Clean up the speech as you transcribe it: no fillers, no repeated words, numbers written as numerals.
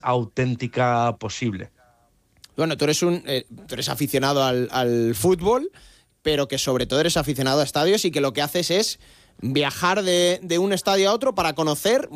auténtica posible. Bueno, tú eres aficionado al fútbol, pero que sobre todo eres aficionado a estadios y que lo que haces es viajar de un estadio a otro para conocer